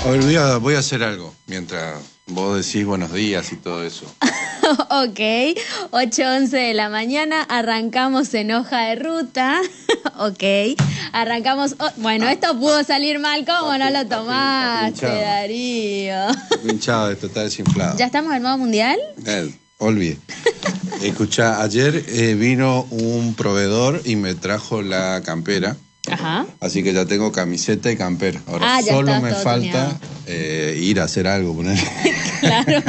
Voy a hacer algo mientras vos decís buenos días y todo eso. Ok, 8:11 de la mañana, arrancamos en hoja de ruta. Ok, arrancamos. Bueno, esto pudo salir mal, ¿cómo no lo tomaste, Darío? Pinchado, esto está desinflado. ¿Ya estamos en modo mundial? Olvidé. Escuchá, ayer vino un proveedor y me trajo la campera. Ajá. Así que ya tengo camiseta y campera. Ahora solo me falta ir a hacer algo. Claro.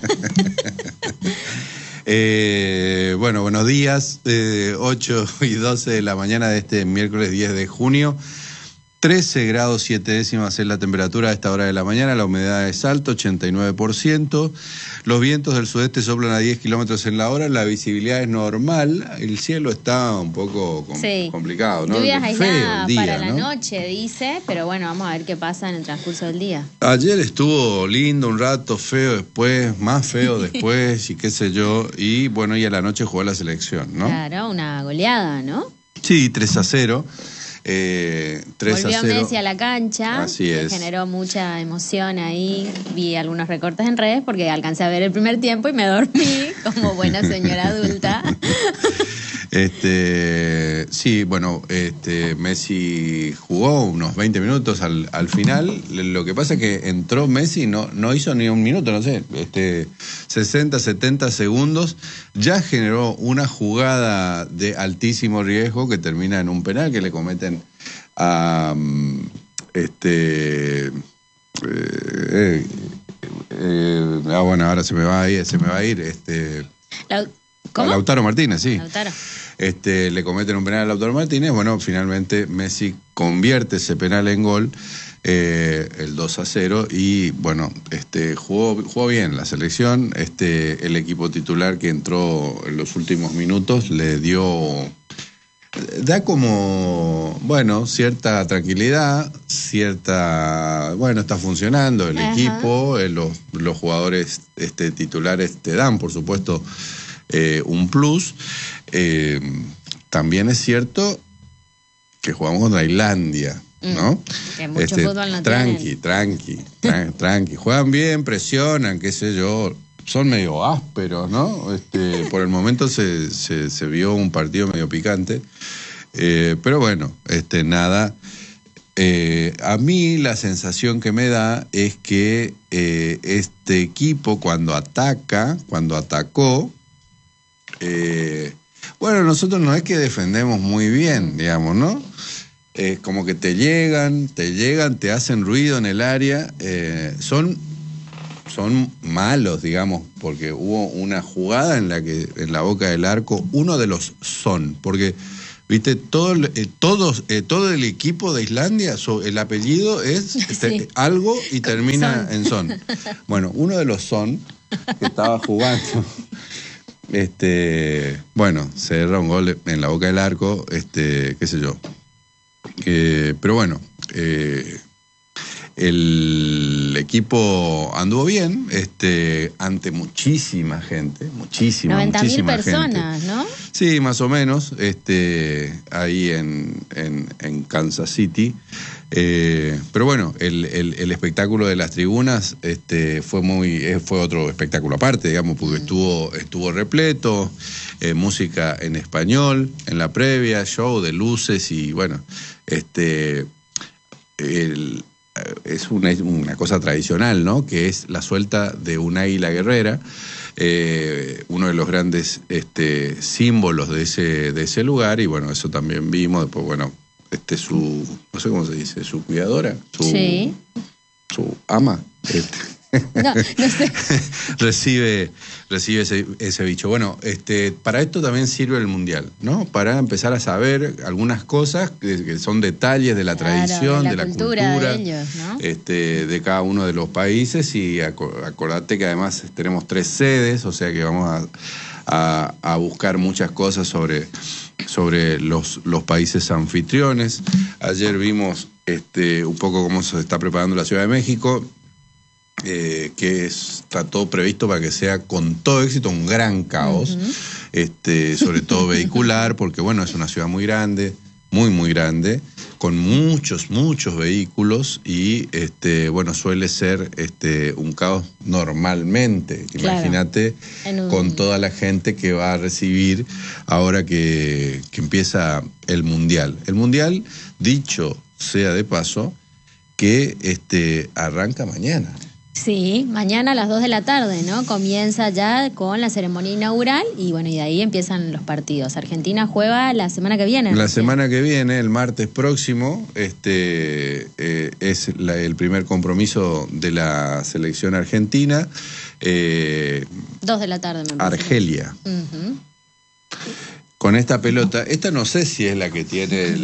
Bueno, buenos días. 8:12 de la mañana de este miércoles 10 de junio. 13 grados 7 décimas es la temperatura a esta hora de la mañana, la humedad es alta, 89%, los vientos del sudeste soplan a 10 kilómetros en la hora, la visibilidad es normal, el cielo está un poco complicado, ¿no? Lluvias aisladas para la noche, dice, pero bueno, vamos a ver qué pasa en el transcurso del día. Ayer estuvo lindo un rato, feo después, más feo después y qué sé yo, y bueno, y a la noche jugó la selección, ¿no? Claro, una goleada, ¿no? Sí, 3-0. 3-0. Volvió Messi a la cancha. Así es. Generó mucha emoción ahí. Vi algunos recortes en redes porque alcancé a ver el primer tiempo y me dormí como buena señora adulta. Sí, bueno, Messi jugó unos 20 minutos al final. Lo que pasa es que entró Messi, no hizo ni un minuto, no sé, 60, 70 segundos. Ya generó una jugada de altísimo riesgo que termina en un penal que le cometen a bueno, ahora se me va a ir. ¿Cómo? A Lautaro Martínez, sí. Lautaro. Le cometen un penal a Lautaro Martínez. Bueno, finalmente Messi convierte ese penal en gol, el 2-0, y bueno, jugó bien la selección. El equipo titular que entró en los últimos minutos da como, bueno, cierta tranquilidad, bueno, está funcionando el equipo, los jugadores titulares te dan, por supuesto, un plus. También es cierto que jugamos contra Islandia, ¿no? Que mucho fútbol no tranqui. Juegan bien, presionan, qué sé yo. Son medio ásperos, ¿no? Por el momento se vio un partido medio picante. Pero bueno, nada. A mí la sensación que me da es que este equipo cuando atacó, bueno, nosotros no es que defendemos muy bien, digamos, ¿no? Como que te llegan, te hacen ruido en el área, son malos, digamos, porque hubo una jugada en la que en la boca del arco, porque viste, todo el equipo de Islandia, el apellido es algo y termina en Son. Bueno, uno de los Son que estaba jugando, bueno, se erra un gol en la boca del arco, qué sé yo. Pero bueno, el equipo anduvo bien, ante muchísima gente, muchísima 90.000 personas, gente. ¿no? Sí, más o menos, ahí en Kansas City. Pero bueno, el espectáculo de las tribunas fue otro espectáculo aparte, digamos, porque estuvo repleto, música en español en la previa, show de luces y bueno, es una cosa tradicional, ¿no? Que es la suelta de un águila guerrera, uno de los grandes símbolos de ese lugar, y bueno, eso también vimos. Después, bueno, no sé cómo se dice, su cuidadora, su ama, no sé. recibe ese bicho. Bueno, para esto también sirve el Mundial, ¿no? Para empezar a saber algunas cosas que son detalles de la tradición, de la cultura de ellos, ¿no? De cada uno de los países, y acordate que además tenemos 3 sedes, o sea que vamos a buscar muchas cosas sobre los países anfitriones. Ayer vimos un poco cómo se está preparando la Ciudad de México, que está todo previsto para que sea con todo éxito un gran caos, sobre todo vehicular, porque bueno, es una ciudad muy grande, muy grande, con muchos vehículos y bueno, suele ser un caos normalmente. Claro. Imagínate con toda la gente que va a recibir ahora que empieza el Mundial. El Mundial, dicho sea de paso, que arranca mañana. Sí, mañana a las 2 de la tarde, ¿no? Comienza ya con la ceremonia inaugural y bueno, y de ahí empiezan los partidos. Argentina juega la semana que viene. La semana que viene, el martes próximo, es el primer compromiso de la selección argentina. 2 de la tarde, me parece. Argelia. Con esta pelota, esta no sé si es la que tiene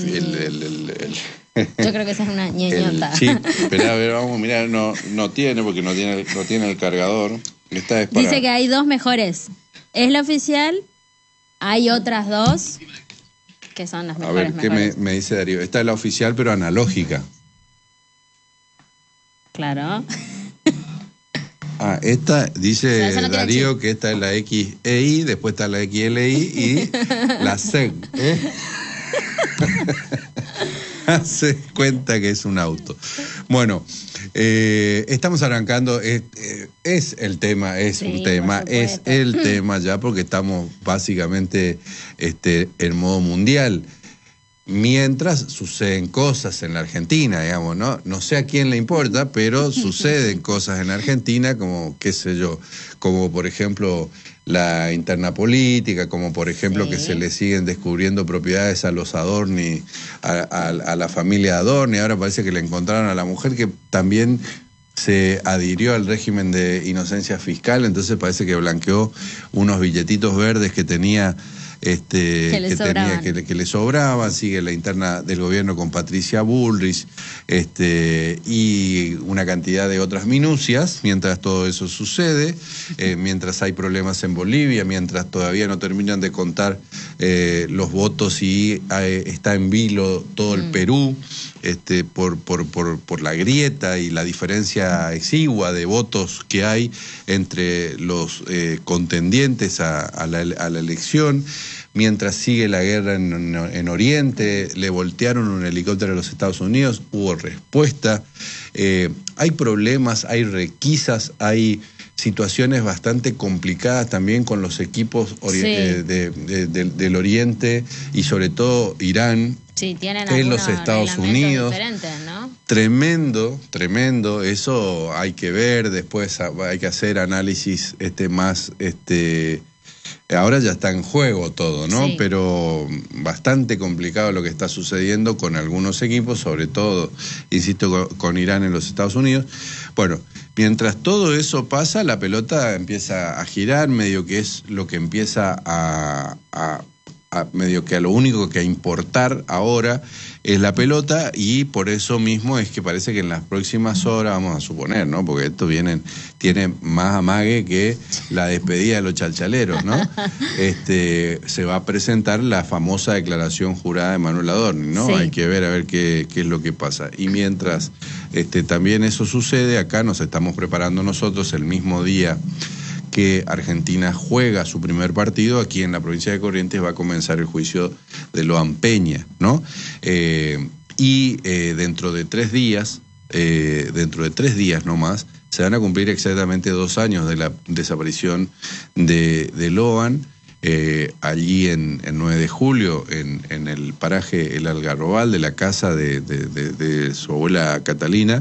yo creo que esa es una ñeñota. Sí, pero a ver, vamos, mirá, no tiene, porque no tiene el cargador. Esta es para... Dice que hay 2 mejores. Es la oficial, hay otras 2 que son las mejores. A ver, ¿qué me dice Darío? Esta es la oficial, pero analógica. Claro. Esta dice no Darío que esta es la XEI, después está la XLI y la SEG. Se cuenta que es un auto. Bueno, estamos arrancando, es el tema, es el tema ya, porque estamos básicamente en modo mundial. Mientras suceden cosas en la Argentina, digamos, ¿no? No sé a quién le importa, pero suceden cosas en la Argentina, como, qué sé yo, como por ejemplo la interna política, como por ejemplo que se le siguen descubriendo propiedades a los Adorni, a la familia Adorni. Ahora parece que le encontraron a la mujer que también se adhirió al régimen de inocencia fiscal, entonces parece que blanqueó unos billetitos verdes que tenía... que le sobraban. Sigue la interna del gobierno con Patricia Bullrich, y una cantidad de otras minucias, mientras todo eso sucede, mientras hay problemas en Bolivia, mientras todavía no terminan de contar los votos y está en vilo todo el Perú, por la grieta y la diferencia exigua de votos que hay entre los contendientes a la elección. Mientras sigue la guerra en Oriente, le voltearon un helicóptero a los Estados Unidos, hubo respuesta. Hay problemas, hay requisas, hay situaciones bastante complicadas también con los equipos del Oriente y sobre todo Irán. Sí, tienen en los Estados Unidos, ¿no? Tremendo, eso hay que ver, después hay que hacer análisis más, ahora ya está en juego todo, ¿no? Sí. Pero bastante complicado lo que está sucediendo con algunos equipos, sobre todo, insisto, con Irán en los Estados Unidos. Bueno, mientras todo eso pasa, la pelota empieza a girar, medio que es lo que empieza medio que a lo único que a importar ahora es la pelota, y por eso mismo es que parece que en las próximas horas, vamos a suponer, ¿no? Porque esto tiene más amague que la despedida de los chalchaleros, ¿no? Se va a presentar la famosa declaración jurada de Manuel Adorni, ¿no? Sí. Hay que ver a ver qué es lo que pasa. Y mientras también eso sucede, acá nos estamos preparando nosotros el mismo día que Argentina juega su primer partido. Aquí en la provincia de Corrientes va a comenzar el juicio de Loan Peña, ¿no? Dentro de 3 días, no más, se van a cumplir exactamente 2 años de la desaparición de Loan, allí en 9 de julio, en el paraje El Algarrobal, de la casa de su abuela Catalina.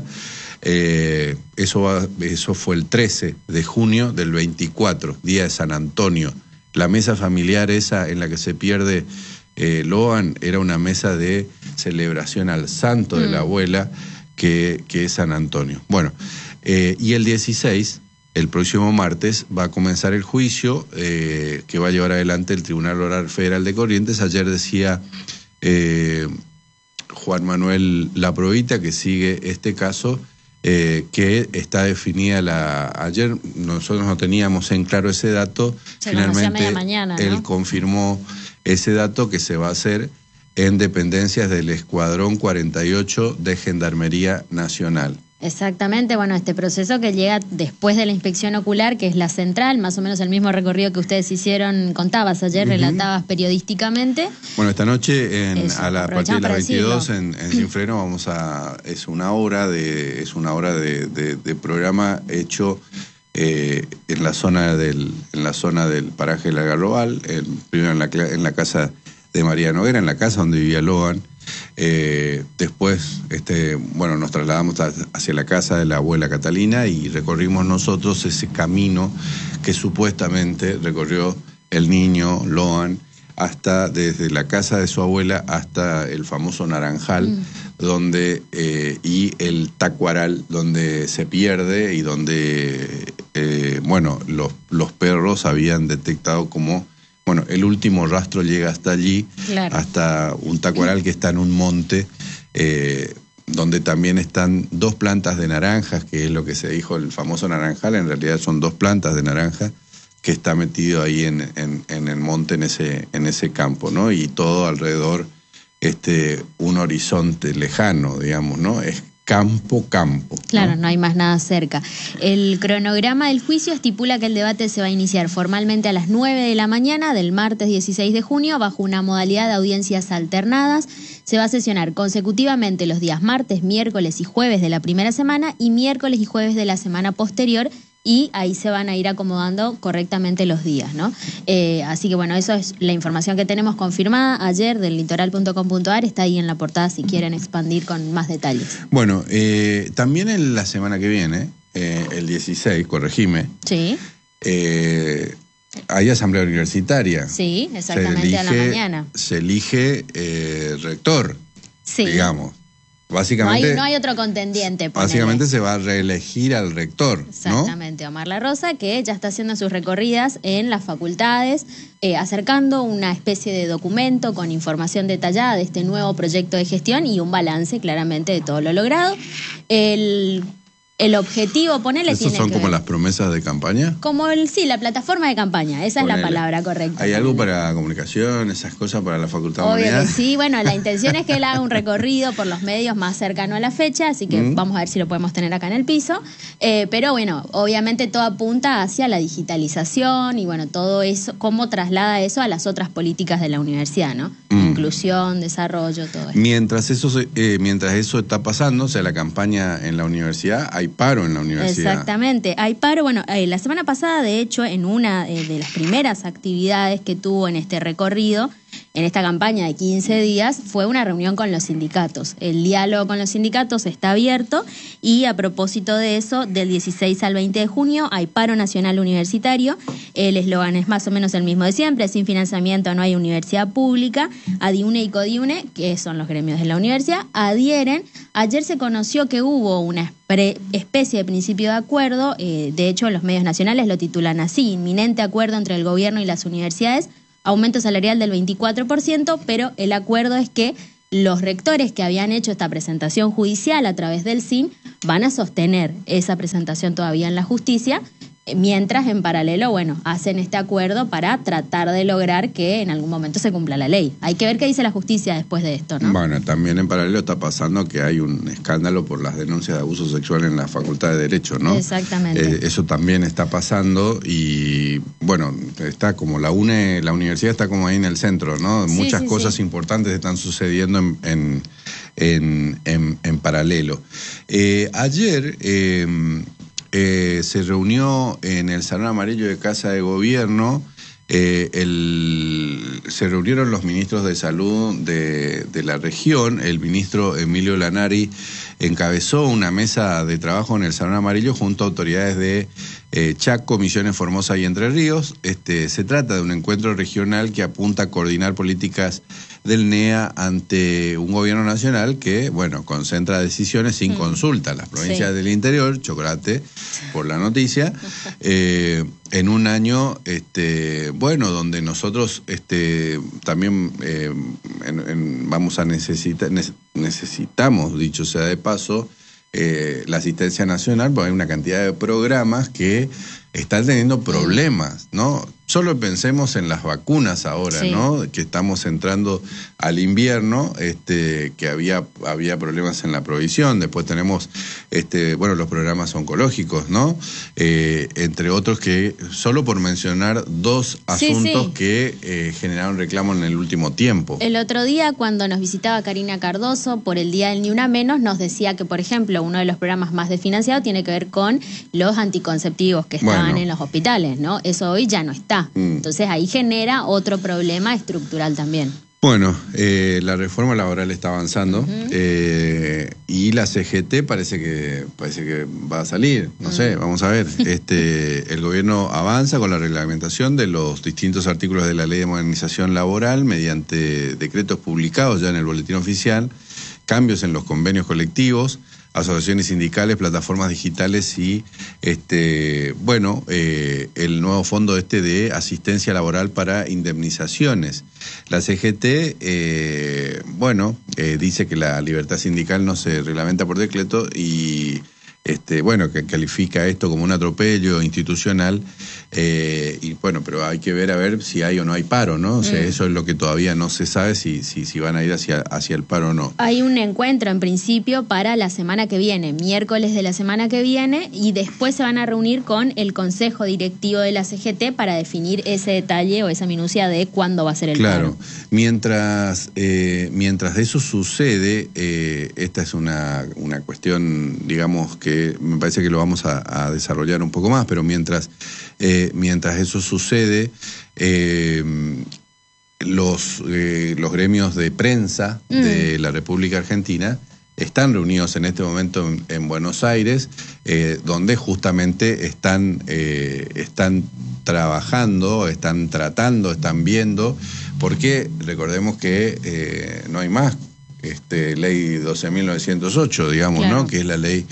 Eso fue el 13 de junio del 24, día de San Antonio. La mesa familiar esa en la que se pierde Loan era una mesa de celebración al santo de la abuela, que es San Antonio. Bueno, y el 16, el próximo martes, va a comenzar el juicio que va a llevar adelante el Tribunal Oral Federal de Corrientes. Ayer decía Juan Manuel Laprovita, que sigue este caso, que está definida ayer nosotros no teníamos en claro ese dato, finalmente mañana, ¿no? Él confirmó ese dato, que se va a hacer en dependencias del Escuadrón 48 de Gendarmería Nacional. Exactamente, bueno, este proceso que llega después de la inspección ocular, que es la central, más o menos el mismo recorrido que ustedes hicieron, contabas ayer, relatabas periodísticamente. Bueno, esta noche a partir de las 22 en Sin Freno es una hora de programa hecho en la zona del paraje del Algarrobal, primero en la casa de María Noguera, en la casa donde vivía Loan. Después nos trasladamos hacia la casa de la abuela Catalina y recorrimos nosotros ese camino que supuestamente recorrió el niño Loan desde la casa de su abuela hasta el famoso Naranjal, y el Tacuaral, donde se pierde y donde los perros habían detectado como el último rastro llega hasta allí, claro, hasta un tacuaral que está en un monte, donde también están 2 plantas de naranjas, que es lo que se dijo el famoso Naranjal. En realidad son 2 plantas de naranja que está metido ahí en el monte, en ese campo, ¿no? Y todo alrededor un horizonte lejano, digamos, ¿no? Es campo. Claro, no hay más nada cerca. El cronograma del juicio estipula que el debate se va a iniciar formalmente a las 9 de la mañana del martes 16 de junio bajo una modalidad de audiencias alternadas. Se va a sesionar consecutivamente los días martes, miércoles y jueves de la primera semana y miércoles y jueves de la semana posterior, y ahí se van a ir acomodando correctamente los días, ¿no? Así que bueno, eso es la información que tenemos confirmada ayer del litoral.com.ar, está ahí en la portada si quieren expandir con más detalles. Bueno, también en la semana que viene, el 16, corregime. Sí. Hay asamblea universitaria. Sí, exactamente, a la mañana. Se elige rector, sí, digamos. Básicamente, no hay otro contendiente. Básicamente se va a reelegir al rector, exactamente, ¿no? Omar La Rosa, que ya está haciendo sus recorridas en las facultades, acercando una especie de documento con información detallada de este nuevo proyecto de gestión y un balance claramente de todo lo logrado. El objetivo, ponele, ¿esos tiene son que como ver las promesas de campaña? Como la plataforma de campaña, esa es la palabra correcta. ¿Hay algo para comunicación, esas cosas para la Facultad de Obvio Humanidades? que sí, bueno, la intención es que él haga un recorrido por los medios más cercano a la fecha, así que vamos a ver si lo podemos tener acá en el piso. Pero bueno, obviamente todo apunta hacia la digitalización y bueno, todo eso, cómo traslada eso a las otras políticas de la universidad, ¿no? Inclusión, desarrollo, todo eso. Mientras eso está pasando, o sea, la campaña en la universidad, hay paro en la universidad. Exactamente, hay paro. Bueno, la semana pasada, de hecho, en una de las primeras actividades que tuvo en este recorrido, en esta campaña de 15 días, fue una reunión con los sindicatos. El diálogo con los sindicatos está abierto y a propósito de eso, del 16 al 20 de junio hay paro nacional universitario. El eslogan es más o menos el mismo de siempre: sin financiamiento no hay universidad pública. ADIUNE y CODIUNE, que son los gremios de la universidad, adhieren. Ayer se conoció que hubo una especie de principio de acuerdo, de hecho los medios nacionales lo titulan así: inminente acuerdo entre el gobierno y las universidades, aumento salarial del 24%, pero el acuerdo es que los rectores que habían hecho esta presentación judicial a través del SIN van a sostener esa presentación todavía en la justicia, mientras en paralelo, bueno, hacen este acuerdo para tratar de lograr que en algún momento se cumpla la ley. Hay que ver qué dice la justicia después de esto, ¿no? Bueno, también en paralelo está pasando que hay un escándalo por las denuncias de abuso sexual en la Facultad de Derecho, ¿no? Exactamente. Eso también está pasando y, bueno, está como la universidad está como ahí en el centro, ¿no? Sí, muchas cosas importantes están sucediendo en paralelo. Ayer se reunió en el Salón Amarillo de Casa de Gobierno, se reunieron los ministros de salud de la región. El ministro Emilio Lanari encabezó una mesa de trabajo en el Salón Amarillo junto a autoridades de Chaco, Misiones, Formosa y Entre Ríos. Se trata de un encuentro regional que apunta a coordinar políticas del NEA ante un gobierno nacional que, bueno, concentra decisiones sin consulta a las provincias del interior, chocolate por la noticia, en un año, bueno, donde nosotros también vamos a necesitamos, dicho sea de paso, la asistencia nacional, porque hay una cantidad de programas que están teniendo problemas, ¿no? solo pensemos en las vacunas ahora, sí, ¿no? Que estamos entrando al invierno, que había problemas en la provisión. Después tenemos, los programas oncológicos, ¿no? Entre otros que, solo por mencionar dos asuntos que generaron reclamo en el último tiempo. El otro día, cuando nos visitaba Karina Cardoso por el Día del Ni Una Menos, nos decía que, por ejemplo, uno de los programas más desfinanciados tiene que ver con los anticonceptivos que estaban en los hospitales, ¿no? Eso hoy ya no está. Entonces ahí genera otro problema estructural también. Bueno, la reforma laboral está avanzando y la CGT parece que va a salir, no sé, vamos a ver. El gobierno avanza con la reglamentación de los distintos artículos de la Ley de Modernización Laboral mediante decretos publicados ya en el Boletín Oficial, cambios en los convenios colectivos, asociaciones sindicales, plataformas digitales y el nuevo fondo de asistencia laboral para indemnizaciones. La CGT dice que la libertad sindical no se reglamenta por decreto y que califica esto como un atropello institucional, pero hay que ver si hay o no hay paro, ¿no? O sea, eso es lo que todavía no se sabe si van a ir hacia el paro o no. Hay un encuentro en principio para la semana que viene, miércoles de la semana que viene, y después se van a reunir con el Consejo Directivo de la CGT para definir ese detalle o esa minucia de cuándo va a ser el paro. Mientras eso sucede, esta es una cuestión, digamos, que me parece que lo vamos a desarrollar un poco más, pero mientras eso sucede, los gremios de prensa de la República Argentina están reunidos en este momento en Buenos Aires, donde justamente están trabajando, están tratando, están viendo, porque recordemos que no hay más ley 12.908, digamos, claro, ¿no? Que es la ley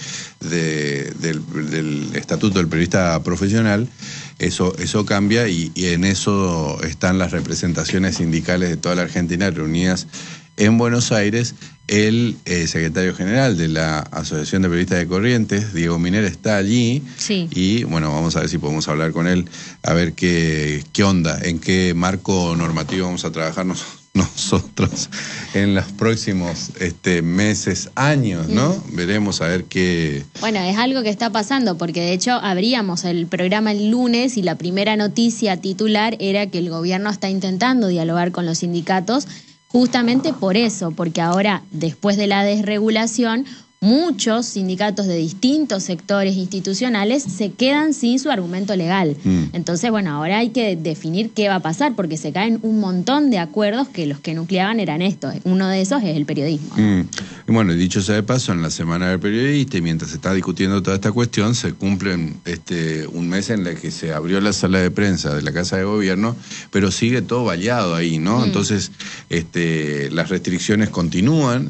del Estatuto del Periodista Profesional. Eso cambia y en eso están las representaciones sindicales de toda la Argentina reunidas en Buenos Aires. El secretario general de la Asociación de Periodistas de Corrientes, Diego Miner, está allí. Sí. Y vamos a ver si podemos hablar con él, a ver qué onda, en qué marco normativo vamos a trabajar nosotros en los próximos meses, años, ¿no? Veremos a ver qué... Bueno, es algo que está pasando, porque de hecho abríamos el programa el lunes y la primera noticia titular era que el gobierno está intentando dialogar con los sindicatos justamente por eso, porque ahora, después de la desregulación, muchos sindicatos de distintos sectores institucionales se quedan sin su argumento legal. Entonces, ahora hay que definir qué va a pasar, porque se caen un montón de acuerdos que los que nucleaban eran estos. Uno de esos es el periodismo, ¿no? Y dicho sea de paso, en la Semana del Periodista, y mientras se está discutiendo toda esta cuestión, se cumple un mes en el que se abrió la sala de prensa de la Casa de Gobierno, pero sigue todo vallado ahí, ¿no? Entonces, las restricciones continúan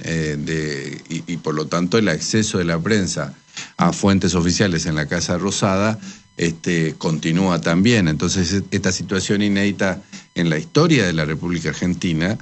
y por lo tanto el acceso de la prensa a fuentes oficiales en la Casa Rosada continúa también. Entonces, esta situación inédita en la historia de la República Argentina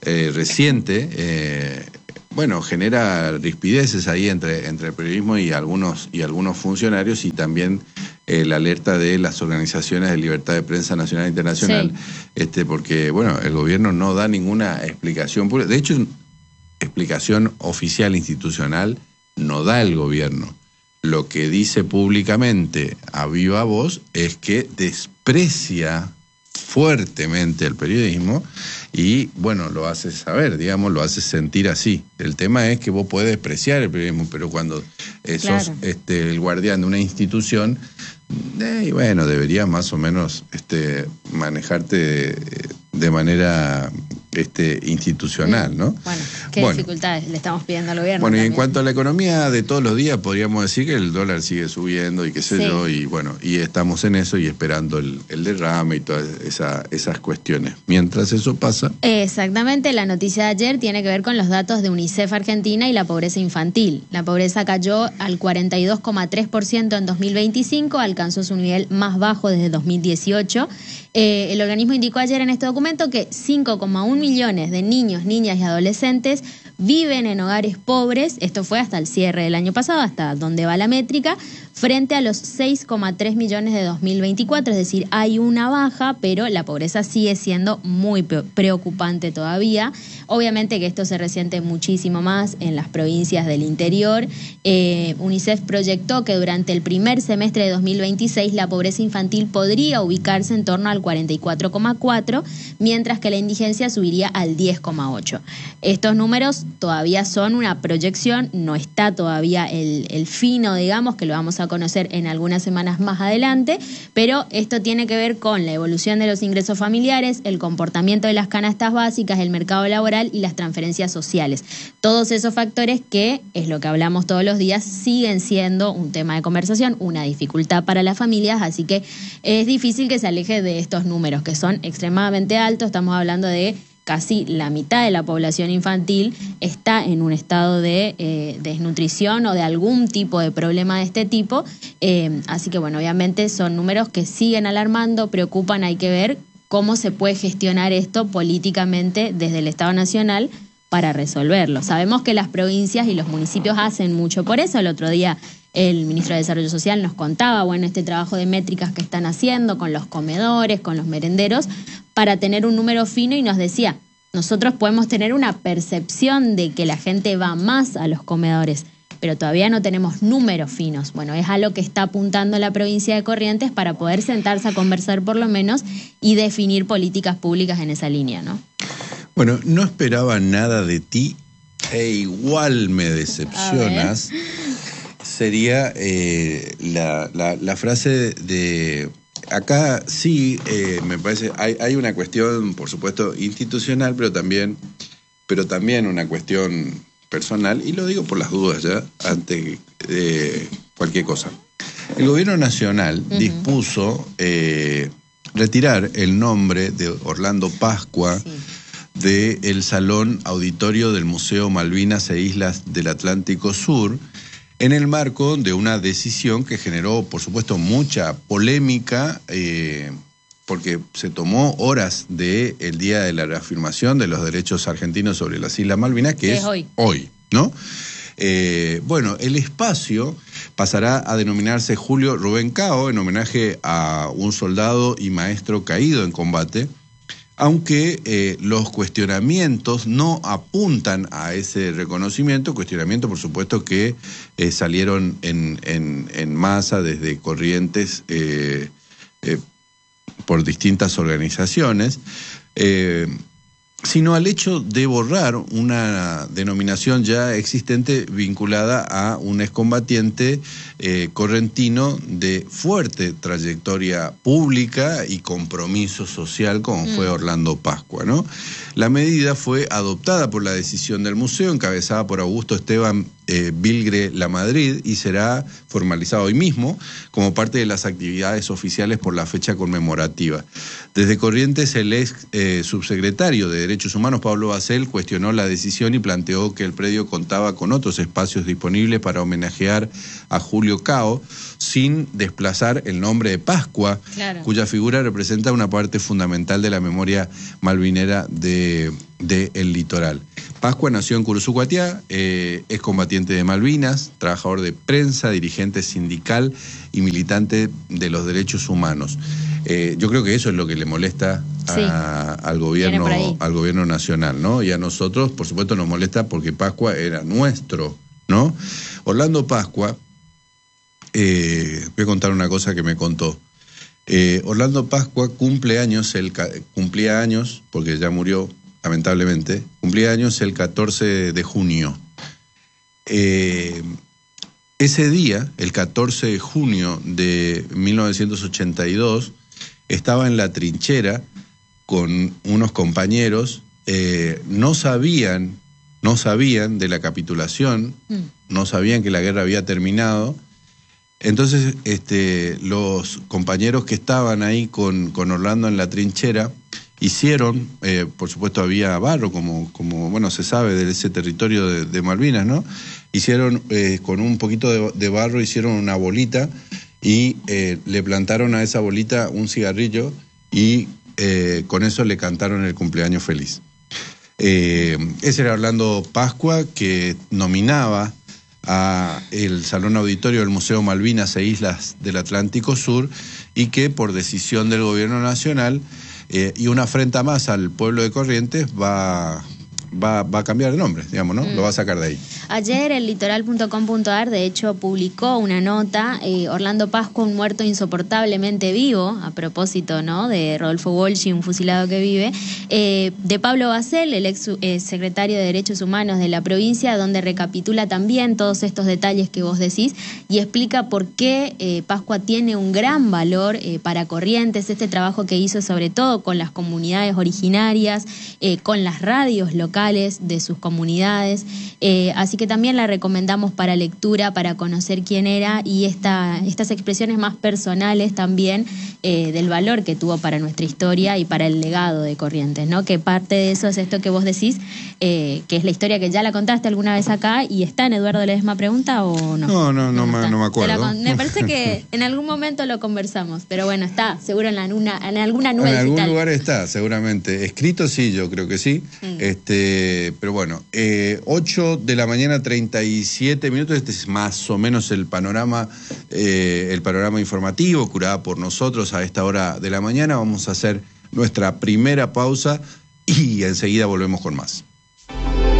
reciente, genera rispideces ahí entre el periodismo y algunos funcionarios, y también la alerta de las organizaciones de libertad de prensa nacional e internacional, porque el gobierno no da ninguna explicación pública. De hecho, explicación oficial institucional no da el gobierno. Lo que dice públicamente a viva voz es que desprecia fuertemente el periodismo y, lo hace saber, digamos, lo hace sentir así. El tema es que vos podés despreciar el periodismo, pero cuando sos el guardián de una institución, deberías más o menos manejarte de manera institucional, ¿no? Qué dificultades le estamos pidiendo al gobierno. Y en cuanto a la economía de todos los días, podríamos decir que el dólar sigue subiendo y qué sé yo, y estamos en eso y esperando el derrame y todas esas cuestiones. Mientras eso pasa... Exactamente, la noticia de ayer tiene que ver con los datos de UNICEF Argentina y la pobreza infantil. La pobreza cayó al 42,3% en 2025, alcanzó su nivel más bajo desde 2018. El organismo indicó ayer en este documento que 5,1 millones de niños, niñas y adolescentes viven en hogares pobres, esto fue hasta el cierre del año pasado, hasta donde va la métrica, frente a los 6,3 millones de 2024, es decir, hay una baja, pero la pobreza sigue siendo muy preocupante todavía. Obviamente que esto se resiente muchísimo más en las provincias del interior. UNICEF proyectó que durante el primer semestre de 2026 la pobreza infantil podría ubicarse en torno al 44,4, mientras que la indigencia subiría al 10,8. Estos números todavía son una proyección, no está todavía el fino, digamos, que lo vamos a conocer en algunas semanas más adelante, pero esto tiene que ver con la evolución de los ingresos familiares, el comportamiento de las canastas básicas, el mercado laboral y las transferencias sociales. Todos esos factores que, es lo que hablamos todos los días, siguen siendo un tema de conversación, una dificultad para las familias, así que es difícil que se aleje de estos números, que son extremadamente altos. Estamos hablando de casi la mitad de la población infantil está en un estado de desnutrición o de algún tipo de problema de este tipo. Así que, bueno, obviamente son números que siguen alarmando, preocupan, hay que ver cómo se puede gestionar esto políticamente desde el Estado Nacional para resolverlo. Sabemos que las provincias y los municipios hacen mucho por eso. El otro día el ministro de Desarrollo Social nos contaba, bueno, este trabajo de métricas que están haciendo con los comedores, con los merenderos, para tener un número fino, y nos decía, nosotros podemos tener una percepción de que la gente va más a los comedores, pero todavía no tenemos números finos. Bueno, es a lo que está apuntando la provincia de Corrientes para poder sentarse a conversar por lo menos y definir políticas públicas en esa línea, ¿no? Bueno, no esperaba nada de ti e igual me decepcionas. Sería la frase de... Acá sí, me parece, hay una cuestión, por supuesto, institucional, pero también una cuestión personal, y lo digo por las dudas ya, ante cualquier cosa. El gobierno nacional dispuso retirar el nombre de Orlando Pascua del Salón Auditorio del Museo Malvinas e Islas del Atlántico Sur, en el marco de una decisión que generó, por supuesto, mucha polémica, porque se tomó horas del día de la reafirmación de los derechos argentinos sobre las Islas Malvinas, que es hoy, ¿no? Bueno, el espacio pasará a denominarse Julio Rubén Cao, en homenaje a un soldado y maestro caído en combate, aunque los cuestionamientos no apuntan a ese reconocimiento, cuestionamientos por supuesto que salieron en masa desde Corrientes por distintas organizaciones, sino al hecho de borrar una denominación ya existente vinculada a un excombatiente correntino de fuerte trayectoria pública y compromiso social como fue Orlando Pascua, ¿no? La medida fue adoptada por la decisión del museo, encabezada por Augusto Esteban Vilgre Lamadrid, y será formalizado hoy mismo como parte de las actividades oficiales por la fecha conmemorativa. Desde Corrientes, el ex subsecretario de Derechos Humanos, Pablo Bacel, cuestionó la decisión y planteó que el predio contaba con otros espacios disponibles para homenajear a Julio Cao, sin desplazar el nombre de Pascua, cuya figura representa una parte fundamental de la memoria malvinera del litoral. Pascua nació en Curuzucuatiá, es combatiente de Malvinas, trabajador de prensa, dirigente sindical y militante de los derechos humanos. Yo creo que eso es lo que le molesta al gobierno nacional, ¿no? Y a nosotros, por supuesto, nos molesta porque Pascua era nuestro, ¿no? Orlando Pascua, voy a contar una cosa que me contó. Orlando Pascua cumplía años, porque ya murió, lamentablemente, cumplía años el 14 de junio. Ese día, el 14 de junio de 1982, estaba en la trinchera con unos compañeros, no sabían de la capitulación, no sabían que la guerra había terminado. Entonces, los compañeros que estaban ahí con Orlando en la trinchera hicieron, por supuesto había barro, como bueno, se sabe de ese territorio de Malvinas, ¿no? Hicieron, con un poquito de barro, hicieron una bolita y le plantaron a esa bolita un cigarrillo y con eso le cantaron el cumpleaños feliz. Ese era Orlando Pascua, que nominaba a el Salón Auditorio del Museo Malvinas e Islas del Atlántico Sur, y que por decisión del Gobierno Nacional y una afrenta más al pueblo de Corrientes va a cambiar de nombre, digamos, ¿no? Lo va a sacar de ahí. Ayer el litoral.com.ar de hecho publicó una nota, Orlando Pascua, un muerto insoportablemente vivo, a propósito, ¿no?, de Rodolfo Walsh, un fusilado que vive, de Pablo Basel, el ex secretario de Derechos Humanos de la provincia, donde recapitula también todos estos detalles que vos decís y explica por qué Pascua tiene un gran valor para Corrientes, este trabajo que hizo sobre todo con las comunidades originarias, con las radios locales de sus comunidades, así que también la recomendamos para lectura, para conocer quién era y estas expresiones más personales también del valor que tuvo para nuestra historia y para el legado de Corrientes, ¿no? Que parte de eso es esto que vos decís, que es la historia que ya la contaste alguna vez acá y está en Eduardo Ledesma Pregunta, ¿o no? No me acuerdo. Me parece que en algún momento lo conversamos, pero bueno, está seguro en alguna nube en digital. algún lugar está, seguramente. Escrito sí, yo creo que sí. Pero bueno, 8 de la mañana, 37 minutos. Este es más o menos el panorama informativo curado por nosotros a esta hora de la mañana. Vamos a hacer nuestra primera pausa y enseguida volvemos con más.